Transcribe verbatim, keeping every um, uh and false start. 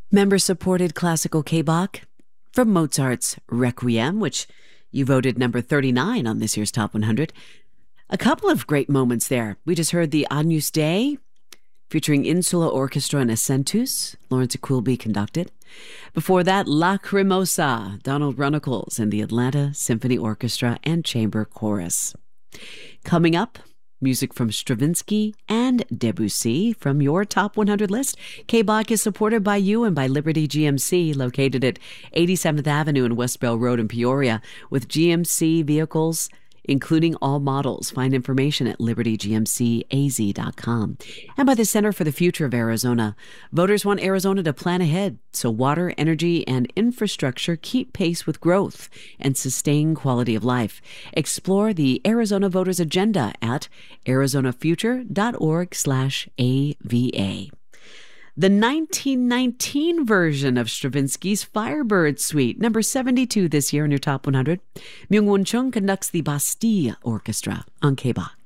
Member-supported classical K-Bach from Mozart's Requiem, which you voted number thirty-nine on this year's Top one hundred. A couple of great moments there. We just heard the Agnus Dei, featuring Insula Orchestra and Accentus. Lawrence Akwilby conducted. Before that, Lacrimosa, Donald Runnicles and the Atlanta Symphony Orchestra and Chamber Chorus. Coming up, music from Stravinsky and Debussy from your Top one hundred list. K-Bach is supported by you and by Liberty G M C, located at eighty-seventh Avenue and West Bell Road in Peoria, with G M C vehicles including all models. Find information at liberty g m c a z dot com. And by the Center for the Future of Arizona. Voters want Arizona to plan ahead so water, energy, and infrastructure keep pace with growth and sustain quality of life. Explore the Arizona Voters Agenda at arizonafuture.org slash AVA. The nineteen nineteen version of Stravinsky's Firebird Suite, number seventy-two this year in your Top one hundred. Myung-Whun Chung conducts the Bastille Orchestra on K-Bach.